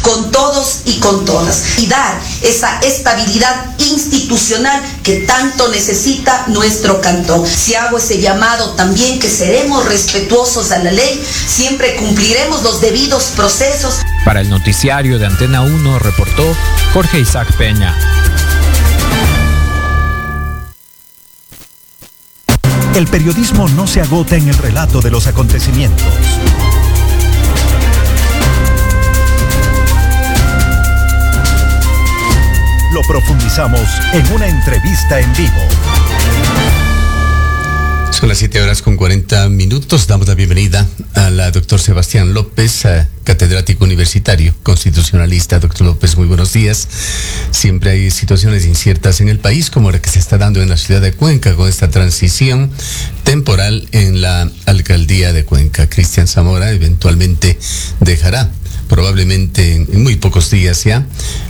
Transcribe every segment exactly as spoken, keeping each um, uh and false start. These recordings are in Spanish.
con todos y con todas y dar esa estabilidad institucional que tanto necesita nuestro cantón. Si hago ese llamado también, que seremos respetuosos a la ley, siempre cumpliremos los debidos procesos. Para el noticiario de Antena uno reportó Jorge Isaac Peña. El periodismo no se agota en el relato de los acontecimientos. Lo profundizamos en una entrevista en vivo. Son las siete horas con cuarenta minutos. Damos la bienvenida a la doctor Sebastián López, catedrático universitario, constitucionalista. Doctor López, muy buenos días. Siempre hay situaciones inciertas en el país, como la que se está dando en la ciudad de Cuenca, con esta transición temporal en la alcaldía de Cuenca. Cristian Zamora eventualmente dejará, probablemente en muy pocos días ya,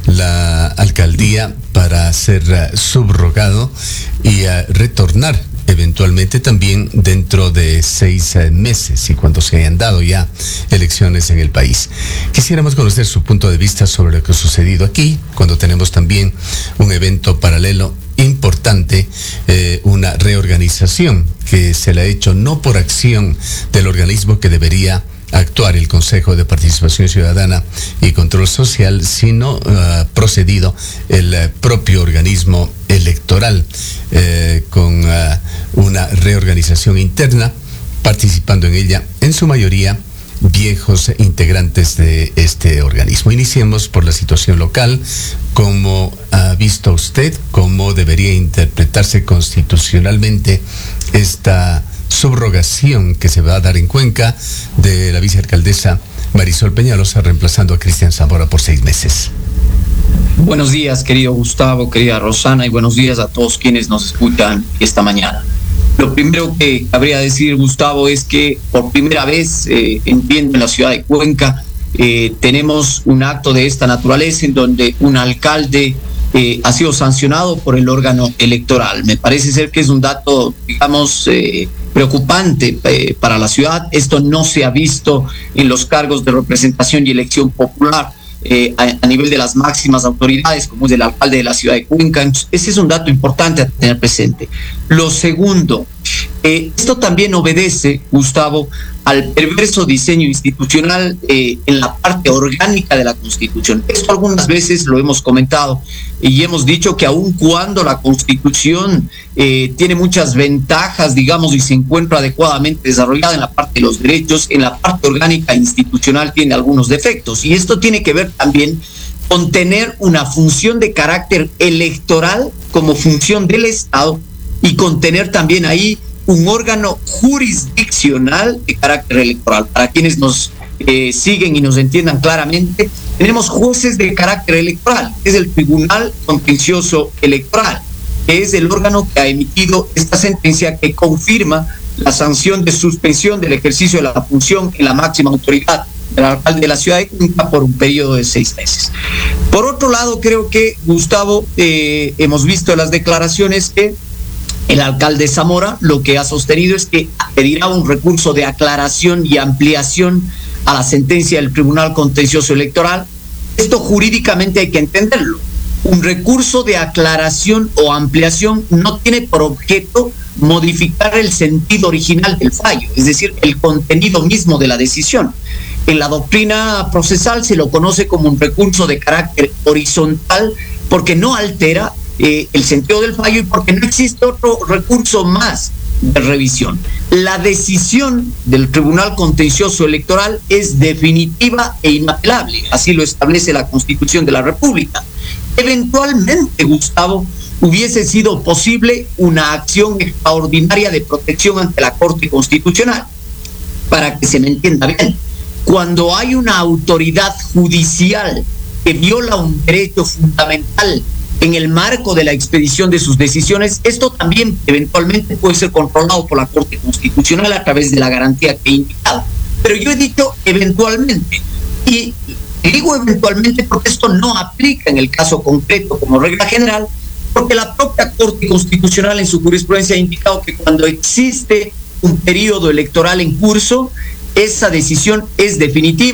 la alcaldía para ser uh, subrogado y uh, retornar eventualmente también dentro de seis uh, meses y cuando se hayan dado ya elecciones en el país. Quisiéramos conocer su punto de vista sobre lo que ha sucedido aquí, cuando tenemos también un evento paralelo importante, eh, una reorganización que se le ha hecho no por acción del organismo que debería actuar, el Consejo de Participación Ciudadana y Control Social, sino uh, procedido el uh, propio organismo electoral eh, con uh, una reorganización interna, participando en ella en su mayoría viejos integrantes de este organismo. Iniciemos por la situación local. ¿Cómo ha visto usted cómo debería interpretarse constitucionalmente esta subrogación que se va a dar en Cuenca de la vicealcaldesa Marisol Peñalosa, reemplazando a Cristian Zamora por seis meses? Buenos días, querido Gustavo, querida Rosana, y buenos días a todos quienes nos escuchan esta mañana. Lo primero que habría de decir, Gustavo, es que por primera vez, eh, entiendo, en la ciudad de Cuenca, eh, tenemos un acto de esta naturaleza en donde un alcalde eh, ha sido sancionado por el órgano electoral. Me parece ser que es un dato, digamos, eh, preocupante eh, para la ciudad. Esto no se ha visto en los cargos de representación y elección popular eh, a, a nivel de las máximas autoridades, como es el alcalde de la ciudad de Cuenca. Ese es un dato importante a tener presente. Lo segundo, eh, esto también obedece, Gustavo, al perverso diseño institucional eh, en la parte orgánica de la Constitución. Esto algunas veces lo hemos comentado y hemos dicho que aun cuando la Constitución eh, tiene muchas ventajas, digamos, y se encuentra adecuadamente desarrollada en la parte de los derechos, en la parte orgánica institucional tiene algunos defectos. Y esto tiene que ver también con tener una función de carácter electoral como función del Estado y con tener también ahí un órgano jurisdiccional de carácter electoral. Para quienes nos eh, siguen y nos entiendan claramente, tenemos jueces de carácter electoral, es el Tribunal Contencioso Electoral, que es el órgano que ha emitido esta sentencia que confirma la sanción de suspensión del ejercicio de la función en la máxima autoridad del alcalde de la ciudad de Cuenca por un periodo de seis meses. Por otro lado, creo que, Gustavo, eh, hemos visto las declaraciones que el alcalde Zamora lo que ha sostenido es que pedirá un recurso de aclaración y ampliación a la sentencia del Tribunal Contencioso Electoral. Esto jurídicamente hay que entenderlo. Un recurso de aclaración o ampliación no tiene por objeto modificar el sentido original del fallo, es decir, el contenido mismo de la decisión. En la doctrina procesal se lo conoce como un recurso de carácter horizontal porque no altera Eh, el sentido del fallo y porque no existe otro recurso más de revisión. La decisión del Tribunal Contencioso Electoral es definitiva e inapelable, así lo establece la Constitución de la República. Eventualmente, Gustavo, hubiese sido posible una acción extraordinaria de protección ante la Corte Constitucional. Para que se me entienda bien, cuando hay una autoridad judicial que viola un derecho fundamental en el marco de la expedición de sus decisiones, esto también eventualmente puede ser controlado por la Corte Constitucional a través de la garantía que he indicado. Pero yo he dicho eventualmente, y digo eventualmente porque esto no aplica en el caso concreto como regla general, porque la propia Corte Constitucional en su jurisprudencia ha indicado que cuando existe un periodo electoral en curso, esa decisión es definitiva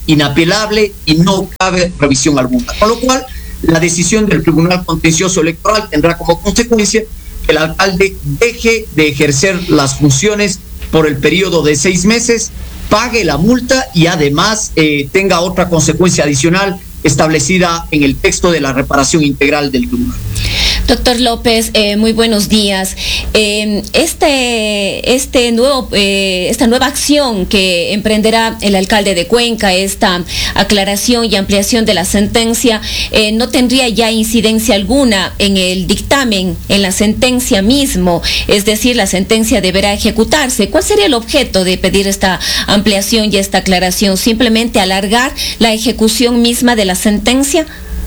inapelable y no cabe revisión alguna. Con lo cual, la decisión del Tribunal Contencioso Electoral tendrá como consecuencia que el alcalde deje de ejercer las funciones por el periodo de seis meses, pague la multa y además eh, tenga otra consecuencia adicional establecida en el texto de la reparación integral del tribunal. Doctor López, eh, muy buenos días. Eh, este, este nuevo, eh, esta nueva acción que emprenderá el alcalde de Cuenca, esta aclaración y ampliación de la sentencia, eh, no tendría ya incidencia alguna en el dictamen, en la sentencia mismo, es decir, la sentencia deberá ejecutarse. ¿Cuál sería el objeto de pedir esta ampliación y esta aclaración? ¿Simplemente alargar la ejecución misma de la sentencia?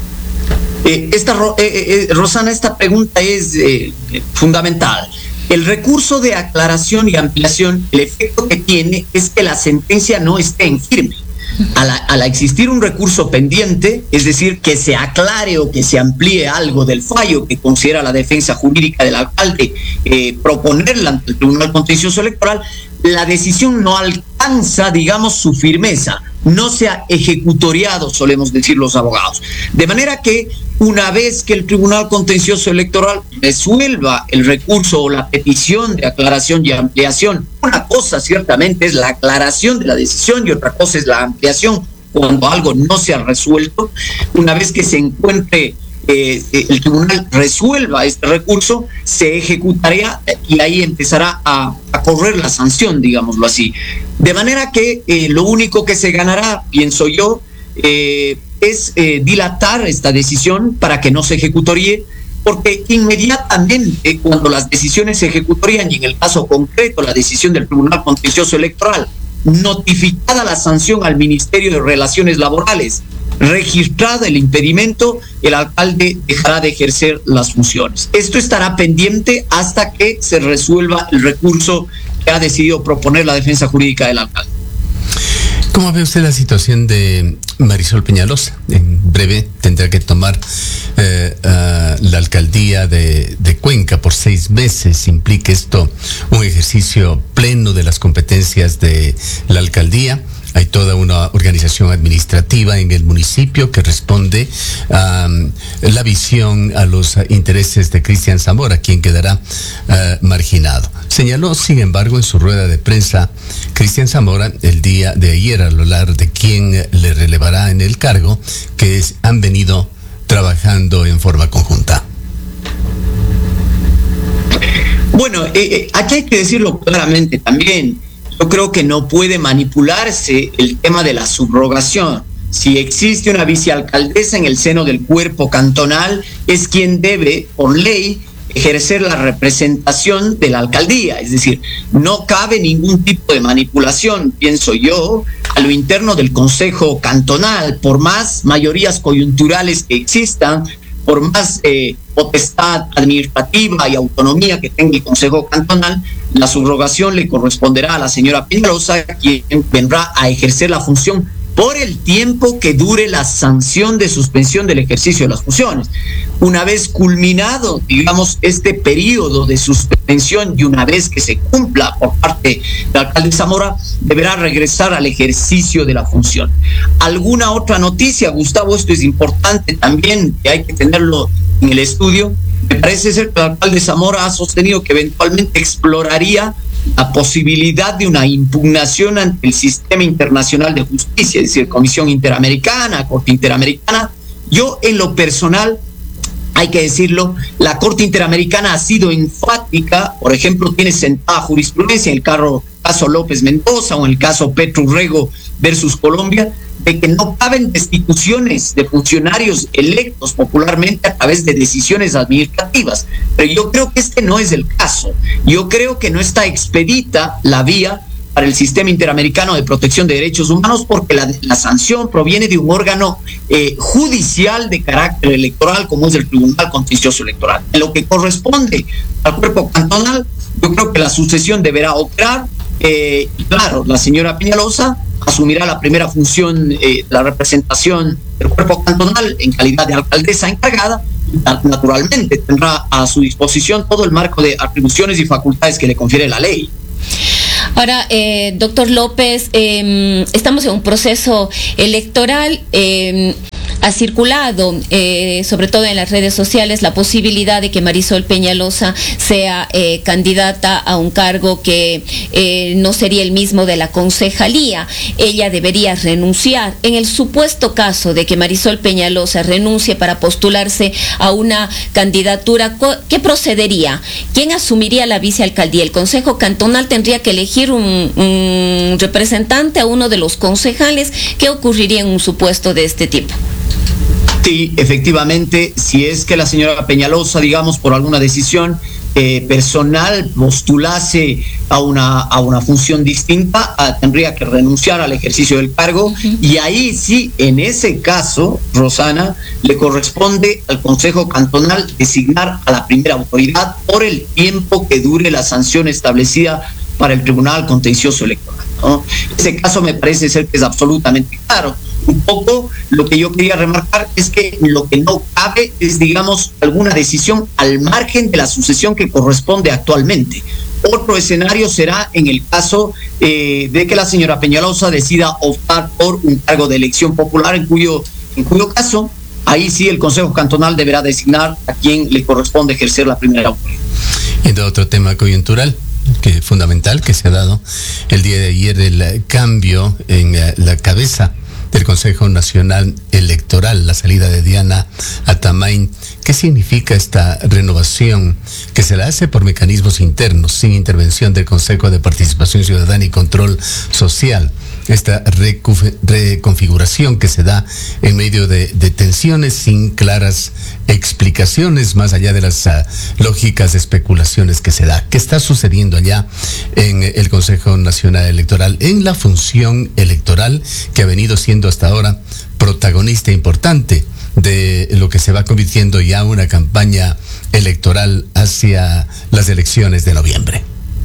Eh, esta, eh, eh, Rosana, esta pregunta es eh, fundamental. El recurso de aclaración y ampliación, el efecto que tiene es que la sentencia no esté en firme. Al, al existir un recurso pendiente, es decir, que se aclare o que se amplíe algo del fallo que considera la defensa jurídica del alcalde, eh, proponerla ante el Tribunal Contencioso Electoral, la decisión no alcanza, digamos, su firmeza, no se ha ejecutoriado, solemos decir los abogados. De manera que una vez que el Tribunal Contencioso Electoral resuelva el recurso o la petición de aclaración y ampliación, una cosa ciertamente es la aclaración de la decisión y otra cosa es la ampliación cuando algo no se ha resuelto. Una vez que se encuentre Eh, el tribunal resuelva este recurso, se ejecutaría y ahí empezará a, a correr la sanción, digámoslo así. De manera que eh, lo único que se ganará, pienso yo, eh, es eh, dilatar esta decisión para que no se ejecutoríe, porque inmediatamente cuando las decisiones se ejecutorían, y en el caso concreto la decisión del Tribunal Contencioso Electoral, notificada la sanción al Ministerio de Relaciones Laborales, registrado el impedimento, el alcalde dejará de ejercer las funciones. Esto estará pendiente hasta que se resuelva el recurso que ha decidido proponer la defensa jurídica del alcalde. ¿Cómo ve usted la situación de Marisol Peñalosa? En breve tendrá que tomar eh, uh, la alcaldía de, de Cuenca por seis meses. ¿Implica esto un ejercicio pleno de las competencias de la alcaldía? Hay toda una organización administrativa en el municipio que responde a um, la visión a los uh, intereses de Cristian Zamora, quien quedará uh, marginado. Señaló, sin embargo, en su rueda de prensa, Cristian Zamora, el día de ayer, al hablar de quién le relevará en el cargo, que es, han venido trabajando en forma conjunta. Bueno, eh, eh, aquí hay que decirlo claramente también. Yo creo que no puede manipularse el tema de la subrogación. Si existe una vicealcaldesa en el seno del cuerpo cantonal, es quien debe, por ley, ejercer la representación de la alcaldía. Es decir, no cabe ningún tipo de manipulación, pienso yo, a lo interno del Consejo Cantonal, por más mayorías coyunturales que existan, por más eh, potestad administrativa y autonomía que tenga el Consejo Cantonal, la subrogación le corresponderá a la señora Peñalosa, quien vendrá a ejercer la función por el tiempo que dure la sanción de suspensión del ejercicio de las funciones. Una vez culminado, digamos, este periodo de suspensión y una vez que se cumpla por parte del alcalde Zamora, deberá regresar al ejercicio de la función. ¿Alguna otra noticia, Gustavo? Esto es importante también, que hay que tenerlo en el estudio. Me parece ser que el alcalde Zamora ha sostenido que eventualmente exploraría la posibilidad de una impugnación ante el sistema internacional de justicia, es decir, Comisión Interamericana, Corte Interamericana. Yo, en lo personal, hay que decirlo, la Corte Interamericana ha sido enfática. Por ejemplo, tiene sentada jurisprudencia en el caso, caso López Mendoza o en el caso Petro Urrego versus Colombia, de que no caben destituciones de funcionarios electos popularmente a través de decisiones administrativas. Pero yo creo que este no es el caso. Yo creo que no está expedita la vía para el Sistema Interamericano de Protección de Derechos Humanos, porque la, la sanción proviene de un órgano eh, judicial de carácter electoral, como es el Tribunal Contencioso Electoral. En lo que corresponde al cuerpo cantonal, yo creo que la sucesión deberá operar. Eh, y claro, la señora Peñalosa asumirá la primera función, eh, la representación del cuerpo cantonal en calidad de alcaldesa encargada, y naturalmente tendrá a su disposición todo el marco de atribuciones y facultades que le confiere la ley. Ahora, eh, doctor López, eh, estamos en un proceso electoral. Eh, ha circulado, eh, sobre todo en las redes sociales, la posibilidad de que Marisol Peñalosa sea eh, candidata a un cargo que eh, no sería el mismo de la concejalía. Ella debería renunciar. En el supuesto caso de que Marisol Peñalosa renuncie para postularse a una candidatura, ¿qué procedería? ¿Quién asumiría la vicealcaldía? ¿El Consejo Cantonal tendría que elegir un, un representante a uno de los concejales? ¿Qué ocurriría en un supuesto de este tipo? Sí, efectivamente, si es que la señora Peñalosa, digamos, por alguna decisión eh, personal postulase a una, a una función distinta, a, tendría que renunciar al ejercicio del cargo. Uh-huh. Y ahí sí, en ese caso, Rosana, le corresponde al Consejo Cantonal designar a la primera autoridad por el tiempo que dure la sanción establecida para el Tribunal Contencioso Electoral, ¿no? Ese caso me parece ser que es absolutamente claro. Un poco lo que yo quería remarcar es que lo que no cabe es, digamos, alguna decisión al margen de la sucesión que corresponde actualmente. Otro escenario será en el caso eh, de que la señora Peñalosa decida optar por un cargo de elección popular, en cuyo, en cuyo caso, ahí sí el Consejo Cantonal deberá designar a quien le corresponde ejercer la primera autoridad. Y de otro tema coyuntural, que fundamental, que se ha dado el día de ayer, el cambio en la cabeza del Consejo Nacional Electoral, la salida de Diana Atamain. ¿Qué significa esta renovación que se la hace por mecanismos internos, sin intervención del Consejo de Participación Ciudadana y Control Social? Esta reconfiguración que se da en medio de, de tensiones sin claras explicaciones, más allá de las uh, lógicas especulaciones que se da. ¿Qué está sucediendo allá en el Consejo Nacional Electoral, en la función electoral que ha venido siendo hasta ahora protagonista importante de lo que se va convirtiendo ya una campaña electoral hacia las elecciones de noviembre?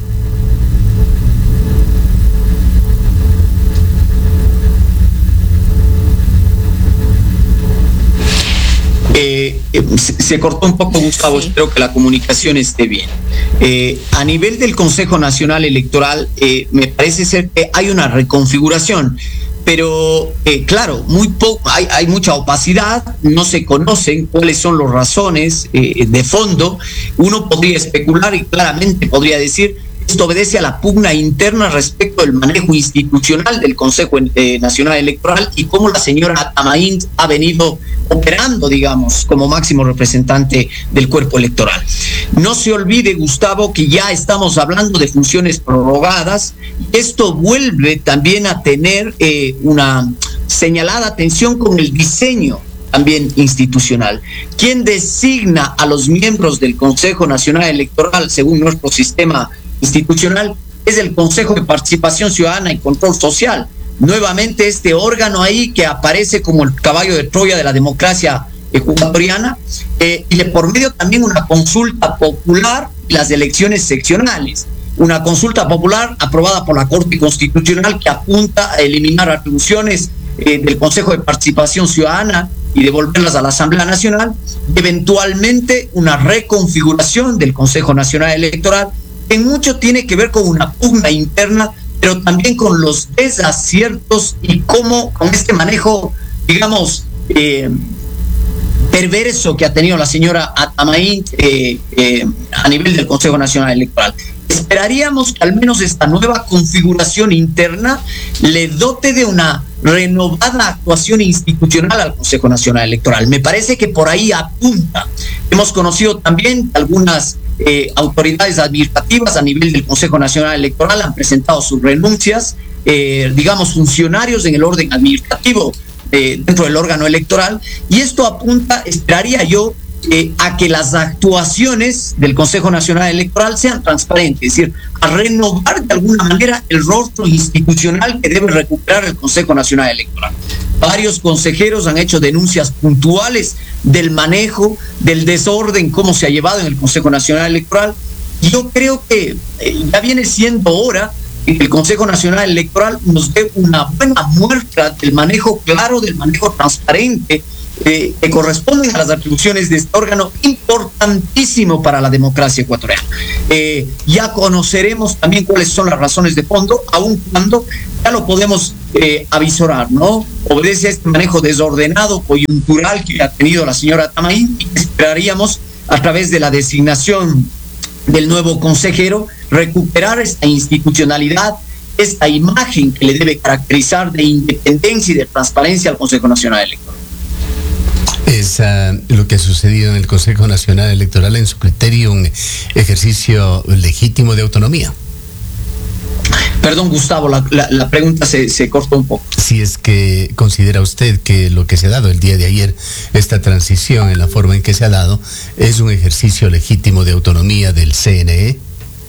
Eh, eh, se, se cortó un poco, Gustavo, sí. Espero que la comunicación esté bien. Eh, a nivel del Consejo Nacional Electoral, eh, me parece ser que hay una reconfiguración, pero eh, claro, muy poco, hay, hay mucha opacidad, no se conocen cuáles son las razones eh, de fondo. Uno podría especular y claramente podría decir: esto obedece a la pugna interna respecto del manejo institucional del Consejo eh, Nacional Electoral y cómo la señora Atamain ha venido operando, digamos, como máximo representante del cuerpo electoral. No se olvide, Gustavo, que ya estamos hablando de funciones prorrogadas. Esto vuelve también a tener eh, una señalada atención con el diseño también institucional. ¿Quién designa a los miembros del Consejo Nacional Electoral según nuestro sistema institucional? Es el Consejo de Participación Ciudadana y Control Social. Nuevamente este órgano ahí que aparece como el caballo de Troya de la democracia ecuatoriana, eh, y de por medio también una consulta popular y las elecciones seccionales. Una consulta popular aprobada por la Corte Constitucional que apunta a eliminar atribuciones eh, del Consejo de Participación Ciudadana y devolverlas a la Asamblea Nacional, y eventualmente una reconfiguración del Consejo Nacional Electoral, que mucho tiene que ver con una pugna interna, pero también con los desaciertos y cómo con este manejo, digamos, eh, perverso que ha tenido la señora Atamain eh, eh, a nivel del Consejo Nacional Electoral. Esperaríamos que al menos esta nueva configuración interna le dote de una renovada actuación institucional al Consejo Nacional Electoral. Me parece que por ahí apunta. Hemos conocido también algunas eh, autoridades administrativas a nivel del Consejo Nacional Electoral han presentado sus renuncias, eh, digamos, funcionarios en el orden administrativo eh, dentro del órgano electoral, y esto apunta, esperaría yo, Eh, a que las actuaciones del Consejo Nacional Electoral sean transparentes, es decir, a renovar de alguna manera el rostro institucional que debe recuperar el Consejo Nacional Electoral. Varios consejeros han hecho denuncias puntuales del manejo, del desorden, cómo se ha llevado en el Consejo Nacional Electoral. Y yo creo que eh, ya viene siendo hora que el Consejo Nacional Electoral nos dé una buena muestra del manejo claro, del manejo transparente eh, que corresponden a las atribuciones de este órgano importantísimo para la democracia ecuatoriana. Eh, ya conoceremos también cuáles son las razones de fondo, aun cuando ya lo podemos eh, avisorar, ¿no? Obedece a este manejo desordenado, coyuntural que ha tenido la señora Tamaín, y que esperaríamos a través de la designación del nuevo consejero recuperar esta institucionalidad, esta imagen que le debe caracterizar de independencia y de transparencia al Consejo Nacional Electoral. ¿Es uh, lo que ha sucedido en el Consejo Nacional Electoral, en su criterio, un ejercicio legítimo de autonomía? Perdón, Gustavo, la, la, la pregunta se, se cortó un poco. Si es que considera usted que lo que se ha dado el día de ayer, esta transición en la forma en que se ha dado, es un ejercicio legítimo de autonomía del C N E.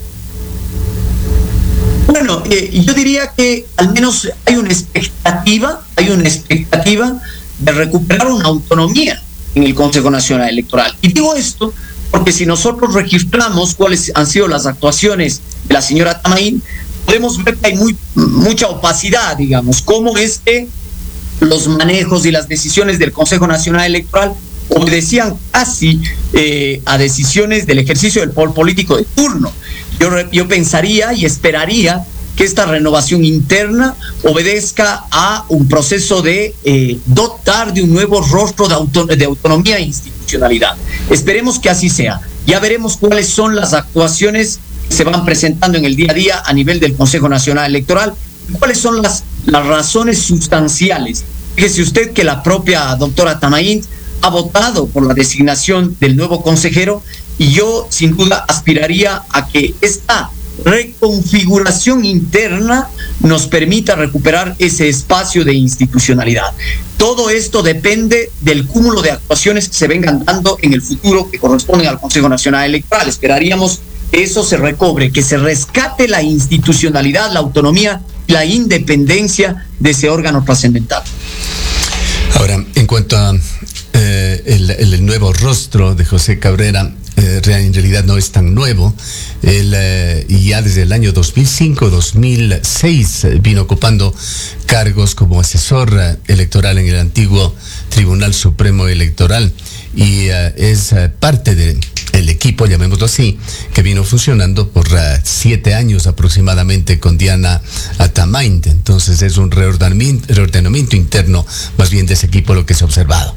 Bueno, eh, yo diría que al menos hay una expectativa, hay una expectativa de recuperar una autonomía en el Consejo Nacional Electoral. Y digo esto porque si nosotros registramos cuáles han sido las actuaciones de la señora Tamaín, podemos ver que hay muy, mucha opacidad, digamos, cómo es que los manejos y las decisiones del Consejo Nacional Electoral obedecían casi eh, a decisiones del ejercicio del poder político de turno. Yo, yo pensaría y esperaría que esta renovación interna obedezca a un proceso de eh, dotar de un nuevo rostro de, auto, de autonomía e institucionalidad. Esperemos que así sea. Ya veremos cuáles son las actuaciones que se van presentando en el día a día a nivel del Consejo Nacional Electoral y cuáles son las, las razones sustanciales. Fíjese usted que la propia doctora Tamaín ha votado por la designación del nuevo consejero y yo sin duda aspiraría a que esta reconfiguración interna nos permita recuperar ese espacio de institucionalidad. Todo esto depende del cúmulo de actuaciones que se vengan dando en el futuro que corresponden al Consejo Nacional Electoral. Esperaríamos que eso se recobre, que se rescate la institucionalidad, la autonomía y la independencia de ese órgano trascendental. Ahora, en cuanto a eh, el, el nuevo rostro de José Cabrera, Eh, en realidad no es tan nuevo. Él eh, ya desde el año dos mil cinco dos mil seis eh, vino ocupando cargos como asesor eh, electoral en el antiguo Tribunal Supremo Electoral y eh, es eh, parte del de equipo, llamémoslo así, que vino funcionando por uh, siete años aproximadamente con Diana Tamaín. Entonces es un reordenamiento, reordenamiento interno más bien de ese equipo lo que se ha observado.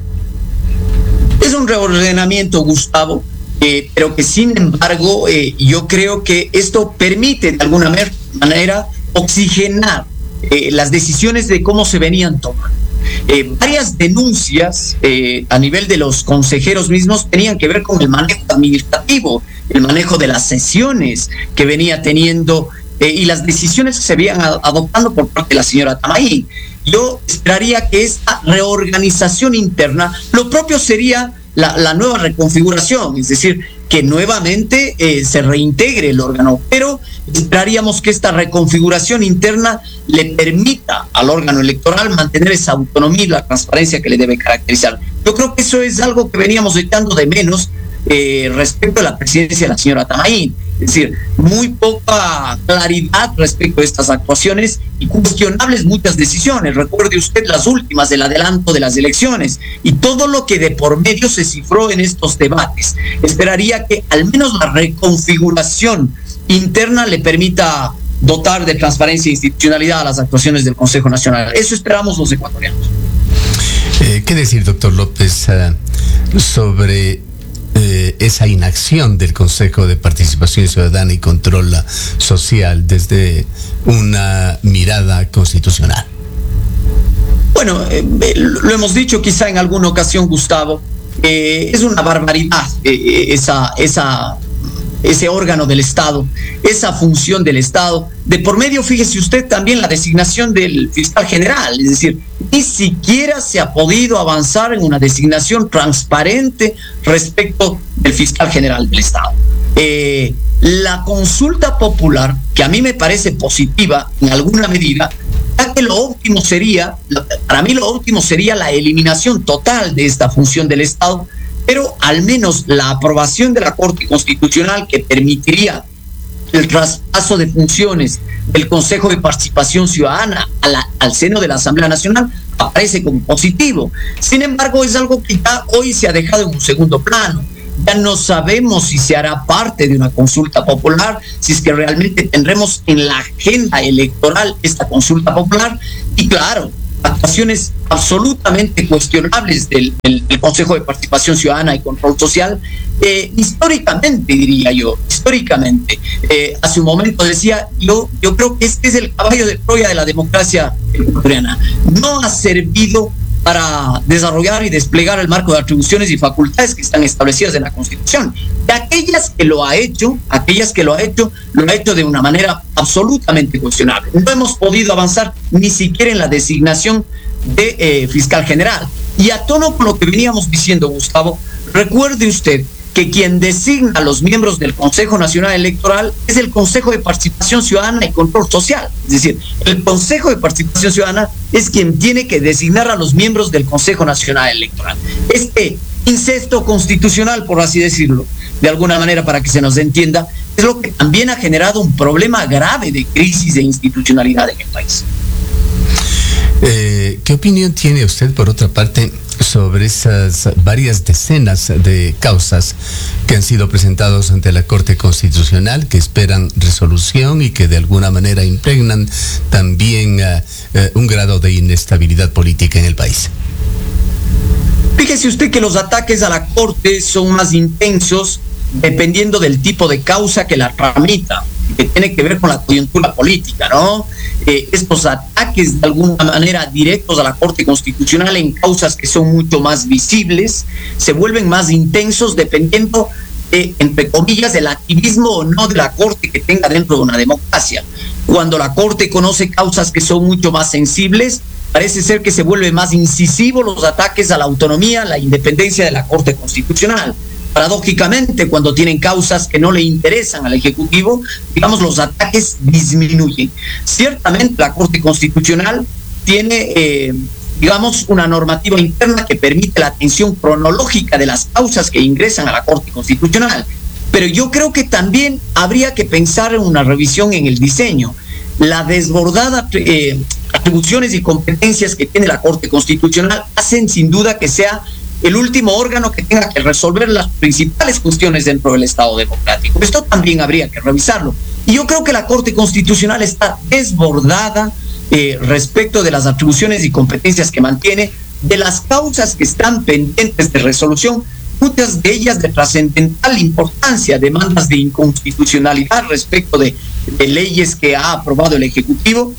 Es un reordenamiento, Gustavo. Eh, pero que sin embargo eh, yo creo que esto permite de alguna manera oxigenar eh, las decisiones de cómo se venían tomando. Eh, varias denuncias eh, a nivel de los consejeros mismos tenían que ver con el manejo administrativo, el manejo de las sesiones que venía teniendo eh, y las decisiones que se venían adoptando por parte de la señora Tamaín. Yo esperaría que esta reorganización interna, lo propio sería La, la nueva reconfiguración, es decir, que nuevamente eh, se reintegre el órgano, pero esperaríamos que esta reconfiguración interna le permita al órgano electoral mantener esa autonomía y la transparencia que le debe caracterizar. Yo creo que eso es algo que veníamos echando de menos eh, respecto a la presidencia de la señora Tamaín. Es decir, muy poca claridad respecto a estas actuaciones y cuestionables muchas decisiones. Recuerde usted las últimas del adelanto de las elecciones y todo lo que de por medio se cifró en estos debates. Esperaría que al menos la reconfiguración interna le permita dotar de transparencia e institucionalidad a las actuaciones del Consejo Nacional. Eso esperamos los ecuatorianos. Eh, ¿Qué decir, doctor López, uh, sobre Eh, esa inacción del Consejo de Participación Ciudadana y Control Social desde una mirada constitucional? Bueno, eh, lo hemos dicho quizá en alguna ocasión, Gustavo, eh, es una barbaridad eh, esa, esa, ese órgano del Estado, esa función del Estado. De por medio, fíjese usted, también la designación del fiscal general, es decir, ni siquiera se ha podido avanzar en una designación transparente respecto del fiscal general del Estado. Eh, la consulta popular, que a mí me parece positiva en alguna medida, ya que lo óptimo sería, para mí lo óptimo sería la eliminación total de esta función del Estado, pero al menos la aprobación de la Corte Constitucional que permitiría el traspaso de funciones del Consejo de Participación Ciudadana a la, al seno de la Asamblea Nacional aparece como positivo. Sin embargo, es algo que ya hoy se ha dejado en un segundo plano. Ya no sabemos si se hará parte de una consulta popular, si es que realmente tendremos en la agenda electoral esta consulta popular. Y claro, actuaciones absolutamente cuestionables del, del, del Consejo de Participación Ciudadana y Control Social, eh, históricamente diría yo, históricamente. Eh, hace un momento decía, yo, yo creo que este es el caballo de Troya de la democracia ecuatoriana. No ha servido para desarrollar y desplegar el marco de atribuciones y facultades que están establecidas en la Constitución. Y aquellas que lo ha hecho, aquellas que lo ha hecho, lo ha hecho de una manera absolutamente cuestionable. No hemos podido avanzar ni siquiera en la designación de eh, fiscal general. Y a tono con lo que veníamos diciendo, Gustavo, recuerde usted que quien designa a los miembros del Consejo Nacional Electoral es el Consejo de Participación Ciudadana y Control Social. Es decir, el Consejo de Participación Ciudadana es quien tiene que designar a los miembros del Consejo Nacional Electoral. Este incesto constitucional, por así decirlo, de alguna manera para que se nos entienda, es lo que también ha generado un problema grave de crisis de institucionalidad en el país. Eh, ¿Qué opinión tiene usted, por otra parte, sobre esas varias decenas de causas que han sido presentados ante la Corte Constitucional, que esperan resolución y que de alguna manera impregnan también uh, uh, un grado de inestabilidad política en el país? Fíjese usted que los ataques a la Corte son más intensos dependiendo del tipo de causa que la tramita, que tiene que ver con la coyuntura política, ¿no? Eh, estos ataques de alguna manera directos a la Corte Constitucional en causas que son mucho más visibles se vuelven más intensos dependiendo de, entre comillas, del activismo o no de la Corte que tenga dentro de una democracia. Cuando la Corte conoce causas que son mucho más sensibles, parece ser que se vuelve más incisivo los ataques a la autonomía, a la independencia de la Corte Constitucional. Paradójicamente, cuando tienen causas que no le interesan al Ejecutivo, digamos, los ataques disminuyen. Ciertamente la Corte Constitucional tiene, eh, digamos, una normativa interna que permite la atención cronológica de las causas que ingresan a la Corte Constitucional. Pero yo creo que también habría que pensar en una revisión en el diseño. La desbordada eh, atribuciones y competencias que tiene la Corte Constitucional hacen sin duda que sea el último órgano que tenga que resolver las principales cuestiones dentro del Estado democrático. Esto también habría que revisarlo. Y yo creo que la Corte Constitucional está desbordada eh, respecto de las atribuciones y competencias que mantiene, de las causas que están pendientes de resolución, muchas de ellas de trascendental importancia, demandas de inconstitucionalidad respecto de, de leyes que ha aprobado el Ejecutivo.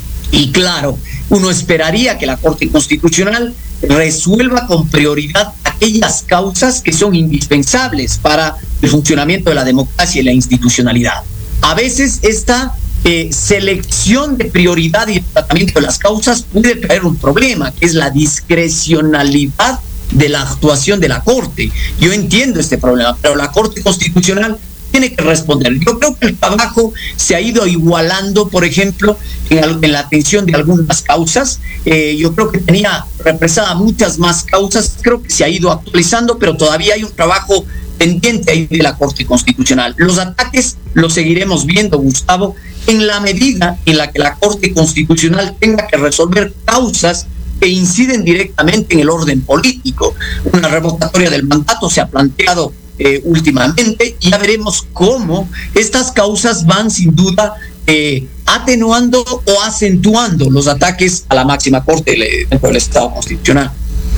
Y claro, uno esperaría que la Corte Constitucional resuelva con prioridad aquellas causas que son indispensables para el funcionamiento de la democracia y la institucionalidad. A veces esta eh, selección de prioridad y tratamiento de las causas puede traer un problema, que es la discrecionalidad de la actuación de la Corte. Yo entiendo este problema, pero la Corte Constitucional tiene que responder. Yo creo que el trabajo se ha ido igualando, por ejemplo, en, en la atención de algunas causas. Eh, yo creo que tenía represada muchas más causas, creo que se ha ido actualizando, pero todavía hay un trabajo pendiente ahí de la Corte Constitucional. Los ataques los seguiremos viendo, Gustavo, en la medida en la que la Corte Constitucional tenga que resolver causas que inciden directamente en el orden político. Una revocatoria del mandato se ha planteado Eh, últimamente, y ya veremos cómo estas causas van sin duda eh, atenuando o acentuando los ataques a la máxima corte dentro del Estado constitucional.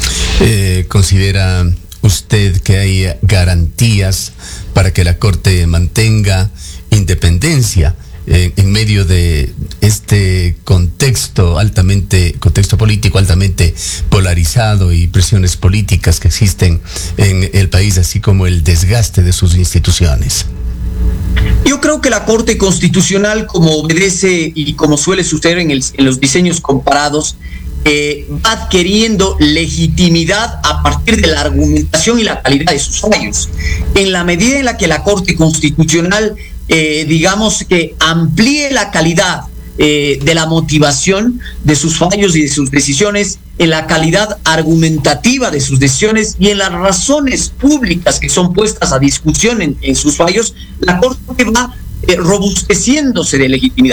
Eh, ¿Considera usted que hay garantías para que la Corte mantenga independencia eh, en medio de este contexto altamente, contexto político altamente polarizado y presiones políticas que existen en el país, así como el desgaste de sus instituciones? Yo creo que la Corte Constitucional, como obedece y como suele suceder en, el, en los diseños comparados, eh, va adquiriendo legitimidad a partir de la argumentación y la calidad de sus fallos. En la medida en la que la Corte Constitucional Eh, digamos que amplíe la calidad eh, de la motivación de sus fallos y de sus decisiones, en la calidad argumentativa de sus decisiones y en las razones públicas que son puestas a discusión en, en sus fallos, la Corte va eh, robusteciéndose de legitimidad.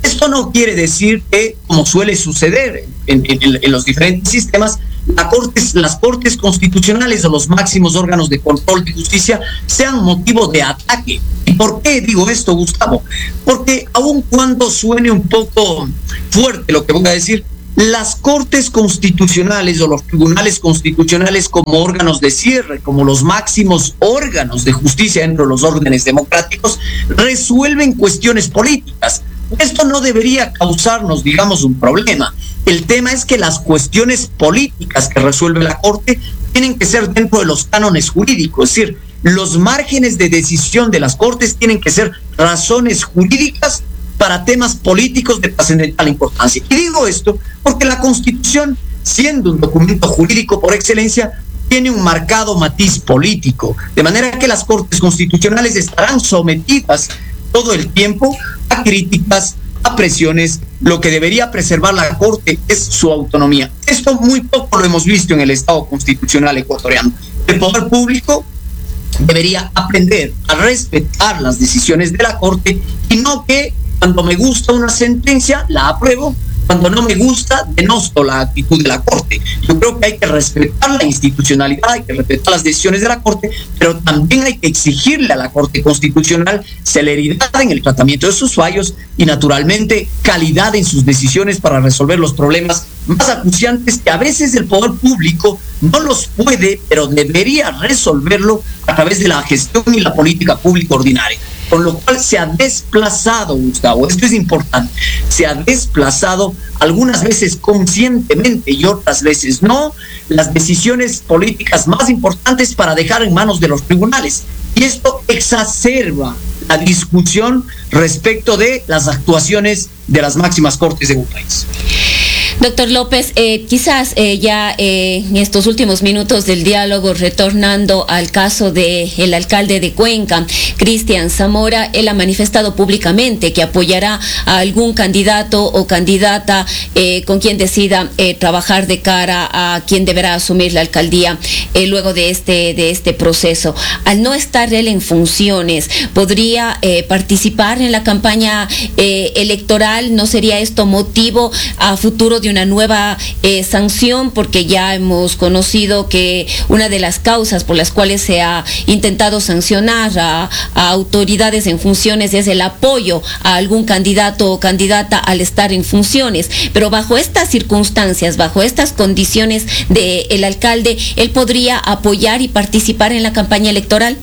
Esto no quiere decir que, como suele suceder en, en, en los diferentes sistemas, la cortes, las cortes constitucionales o los máximos órganos de control de justicia sean motivo de ataque. ¿Y por qué digo esto, Gustavo? Porque aun cuando suene un poco fuerte lo que voy a decir, las cortes constitucionales o los tribunales constitucionales como órganos de cierre, como los máximos órganos de justicia dentro de los órdenes democráticos, resuelven cuestiones políticas. Esto no debería causarnos, digamos, un problema. El tema es que las cuestiones políticas que resuelve la Corte tienen que ser dentro de los cánones jurídicos, es decir, los márgenes de decisión de las Cortes tienen que ser razones jurídicas para temas políticos de trascendental importancia. Y digo esto porque la Constitución, siendo un documento jurídico por excelencia, tiene un marcado matiz político, de manera que las Cortes constitucionales estarán sometidas todo el tiempo a críticas, a presiones. Lo que debería preservar la Corte es su autonomía. Esto muy poco lo hemos visto en el Estado constitucional ecuatoriano. El poder público debería aprender a respetar las decisiones de la Corte y no que cuando me gusta una sentencia la apruebo, cuando no me gusta denosto la actitud de la Corte. Yo creo que hay que respetar la institucionalidad, hay que respetar las decisiones de la Corte, pero también hay que exigirle a la Corte Constitucional celeridad en el tratamiento de sus fallos y, naturalmente, calidad en sus decisiones para resolver los problemas más acuciantes que a veces el poder público no los puede, pero debería resolverlo a través de la gestión y la política pública ordinaria. Con lo cual se ha desplazado, Gustavo, esto es importante, se ha desplazado algunas veces conscientemente y otras veces no, las decisiones políticas más importantes para dejar en manos de los tribunales. Y esto exacerba la discusión respecto de las actuaciones de las máximas cortes de un país. Doctor López, eh, quizás eh, ya eh, en estos últimos minutos del diálogo, retornando al caso del alcalde de Cuenca, Cristian Zamora, él ha manifestado públicamente que apoyará a algún candidato o candidata eh, con quien decida eh, trabajar de cara a quien deberá asumir la alcaldía eh, luego de este, de este proceso. Al no estar él en funciones, ¿podría eh, participar en la campaña eh, electoral? ¿No sería esto motivo a futuro de una nueva eh, sanción? Porque ya hemos conocido que una de las causas por las cuales se ha intentado sancionar a, a autoridades en funciones es el apoyo a algún candidato o candidata al estar en funciones. Pero bajo estas circunstancias, bajo estas condiciones del alcalde, ¿él podría apoyar y participar en la campaña electoral?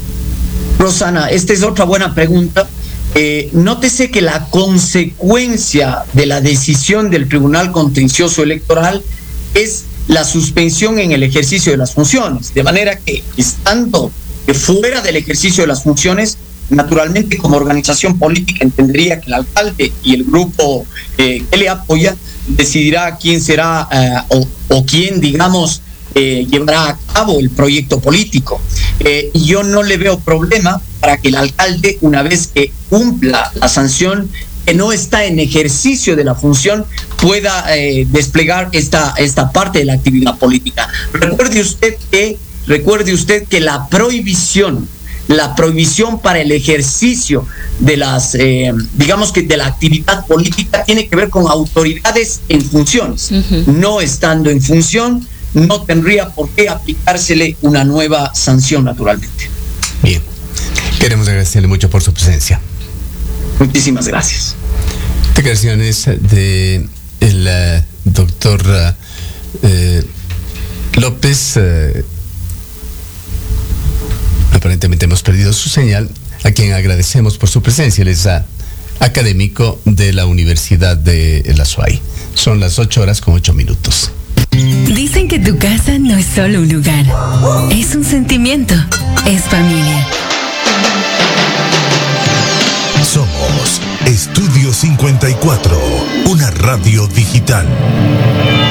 Rosana, esta es otra buena pregunta. Eh, nótese que la consecuencia de la decisión del Tribunal Contencioso Electoral es la suspensión en el ejercicio de las funciones, de manera que, estando fuera del ejercicio de las funciones, naturalmente como organización política entendería que el alcalde y el grupo eh, que le apoya decidirá quién será eh, o, o quién, digamos, eh, llevará a cabo el proyecto político. Eh, y yo no le veo problema para que el alcalde, una vez que cumpla la sanción, que no está en ejercicio de la función, pueda eh, desplegar esta, esta parte de la actividad política. Recuerde usted que, recuerde usted que la prohibición, la prohibición para el ejercicio de las, eh, digamos que de la actividad política tiene que ver con autoridades en funciones. Uh-huh. No estando en función, no tendría por qué aplicársele una nueva sanción, naturalmente. Bien. Queremos agradecerle mucho por su presencia. Muchísimas gracias. Declaraciones de el uh, doctor uh, López. Uh, aparentemente hemos perdido su señal, a quien agradecemos por su presencia. Él es uh, académico de la Universidad de la Azuay. Son las ocho horas con ocho minutos. Dicen que tu casa no es solo un lugar, es un sentimiento, es familia. Somos Estudio cincuenta y cuatro, una radio digital.